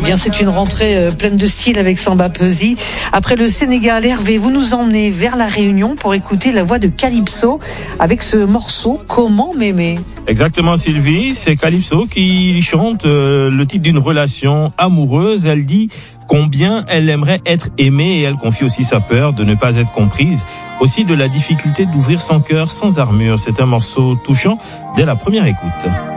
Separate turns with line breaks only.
bien, c'est une rentrée pleine de style avec Samba Peuzzi. Après le Sénégal, Hervé, vous nous emmenez vers la Réunion pour écouter la voix de Calypso avec ce morceau « Comment m'aimer ».
Exactement, Sylvie, c'est Calypso qui chante le titre d'une relation amoureuse. Elle dit combien elle aimerait être aimée et elle confie aussi sa peur de ne pas être comprise, aussi de la difficulté d'ouvrir son cœur sans armure. C'est un morceau touchant dès la première écoute.